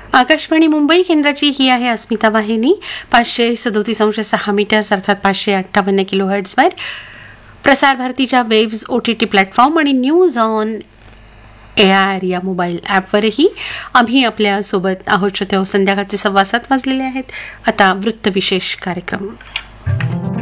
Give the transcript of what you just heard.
आकाशवाणी मुंबई केंद्राची ही आहे अस्मिता वाहिनी 537.6 मीटर्स अर्थात 558 किलोहर्ट्झवर. प्रसार भारतीच्या वेव्ज OTT प्लॅटफॉर्म आणि न्यूज ऑन AIR या मोबाईल ॲपवरही आम्ही आपल्या सोबत आहोत. श्रोते, संध्याकाळचे 7:15 वाजलेले आहेत. आता वृत्तविशेष कार्यक्रम.